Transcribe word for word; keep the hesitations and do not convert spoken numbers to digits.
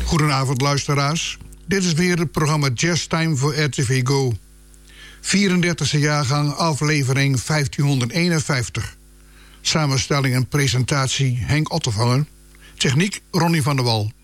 Goedenavond luisteraars. Dit is weer het programma Jazz Time voor R T V Go. vierendertigste jaargang, aflevering vijftienhonderdeenenvijftig. Samenstelling en presentatie Henk Ottervanger. Techniek Ronnie van der Wal.